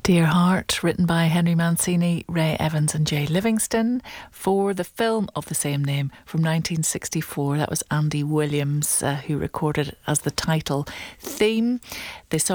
Dear Heart, written by Henry Mancini, Ray Evans and Jay Livingston, for the film of the same name from 1964. That was Andy Williams who recorded it as the title theme. They saw